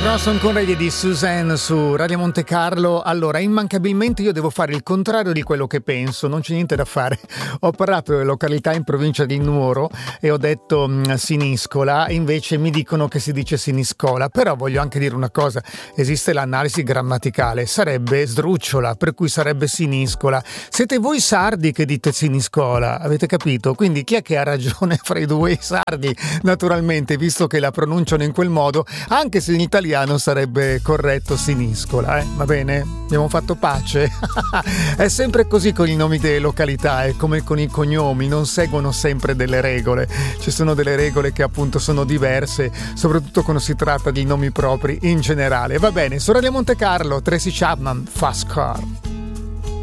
Ronson con Reggae di Suzanne su Radio Monte Carlo. Allora, immancabilmente io devo fare il contrario di quello che penso, non c'è niente da fare. Ho parlato delle località in provincia di Nuoro e ho detto Siniscola, invece mi dicono che si dice Siniscola, però voglio anche dire una cosa, esiste l'analisi grammaticale, sarebbe sdrucciola, per cui sarebbe Siniscola. Siete voi sardi che dite Siniscola, avete capito? Quindi chi è che ha ragione fra i due? I sardi, naturalmente, visto che la pronunciano in quel modo, anche se in italiano sarebbe corretto Siniscola, va bene? Abbiamo fatto pace? È sempre così con i nomi delle località, è come con i cognomi, non seguono sempre delle regole, ci sono delle regole che appunto sono diverse, soprattutto quando si tratta di nomi propri in generale. Va bene, su Radio Monte Carlo, Tracy Chapman, Fast Car.